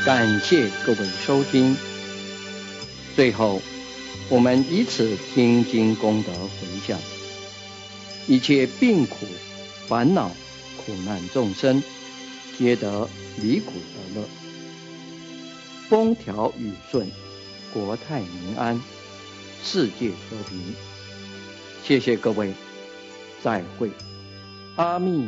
感谢各位收听。最后，我们以此听经功德回向，一切病苦、烦恼、苦难众生，皆得离苦得乐，风调雨顺，国泰民安，世界和平。谢谢各位，再会，阿弥。